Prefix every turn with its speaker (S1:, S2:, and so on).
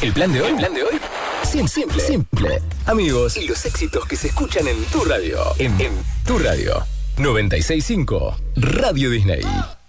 S1: ¿El plan de hoy? Simple. Amigos, y los éxitos que se escuchan en tu radio. En tu radio. 96.5 Radio Disney.